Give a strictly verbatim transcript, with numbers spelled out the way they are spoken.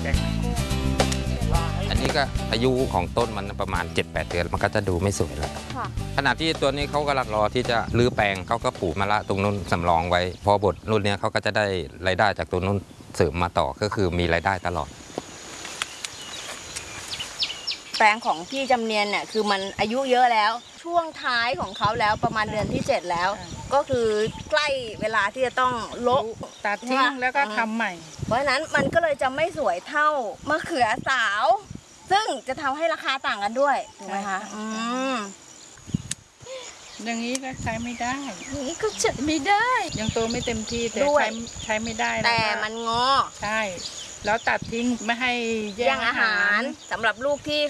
แกงอันนี้ก็อายุของต้นมันประมาณ เจ็ดแปด เดือนมันก็จะดูไม่สวยแล้วขณะที่ตัวนี้เขากำลังรอที่จะรื้อแปลงเขาก็ปลูกมะละตรงนู้นสำรองไว้พอบทรุ่นนี้เขาก็จะได้รายได้จากตรงนู้นเสริมมาต่อก็คือมีรายได้ตลอดแปลงของพี่จำเนียนเนี่ยคือมันอายุเยอะแล้วช่วงท้ายของเขาแล้วประมาณเดือนที่เจ็ดแล้วก็คือใกล้เวลาที่จะต้องโละตัดทิ้งแล้วก็ทำใหม่เพราะฉะนั้นมันก็เลยจะไม่สวยเท่ามะเขือสาวซึ่งจะทำให้ราคาต่างกันด้วยถูกไหมคะอืมอย่างนี้ก็ใช้ไม่ได้นี่ก็ใช้ไม่ได้ยังโตไม่เต็มที่แต่ใช้ใช้ไม่ได้แต่มันงอใช่แล้วตัดทิ้งไม่ให้แย่แย่งงอาอาหาหาร รสำหรับลูกที่